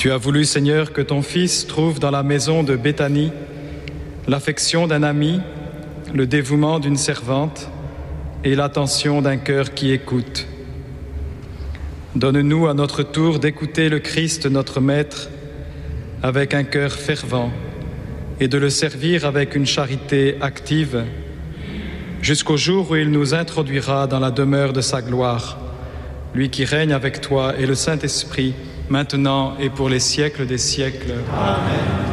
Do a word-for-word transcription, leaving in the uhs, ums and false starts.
Tu as voulu, Seigneur, que ton Fils trouve dans la maison de Béthanie l'affection d'un ami, le dévouement d'une servante et l'attention d'un cœur qui écoute. Donne-nous à notre tour d'écouter le Christ, notre Maître, avec un cœur fervent et de le servir avec une charité active jusqu'au jour où il nous introduira dans la demeure de sa gloire, lui qui règne avec toi et le Saint-Esprit, maintenant et pour les siècles des siècles. Amen.